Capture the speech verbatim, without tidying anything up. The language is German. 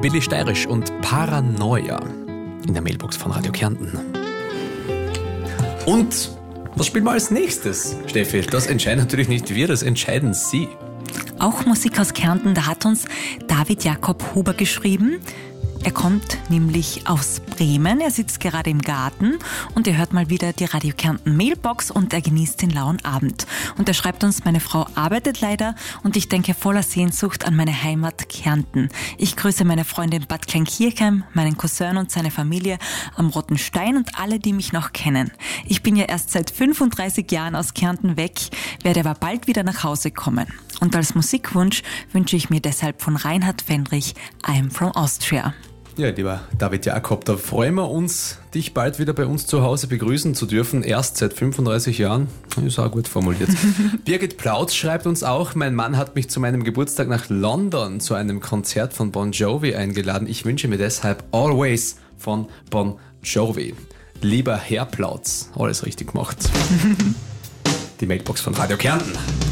Willi Steirisch und Paranoia in der Mailbox von Radio Kärnten. Und was spielen wir als nächstes, Steffi? Das entscheiden natürlich nicht wir, das entscheiden Sie. Auch Musik aus Kärnten, da hat uns David Jakob Huber geschrieben. Er kommt nämlich aus Bremen, er sitzt gerade im Garten und er hört mal wieder die Radio Kärnten Mailbox und er genießt den lauen Abend. Und er schreibt uns, meine Frau arbeitet leider und ich denke voller Sehnsucht an meine Heimat Kärnten. Ich grüße meine Freunde in Bad Kleinkirchheim, meinen Cousin und seine Familie am Roten Stein und alle, die mich noch kennen. Ich bin ja erst seit fünfunddreißig Jahren aus Kärnten weg, werde aber bald wieder nach Hause kommen. Und als Musikwunsch wünsche ich mir deshalb von Reinhard Fendrich I'm from Austria. Ja, lieber David Jakob, da freuen wir uns, dich bald wieder bei uns zu Hause begrüßen zu dürfen. Erst seit fünfunddreißig Jahren. Ist auch gut formuliert. Birgit Plautz schreibt uns auch, mein Mann hat mich zu meinem Geburtstag nach London zu einem Konzert von Bon Jovi eingeladen. Ich wünsche mir deshalb Always von Bon Jovi. Lieber Herr Plautz, alles richtig gemacht. Die Mailbox von Radio Kärnten.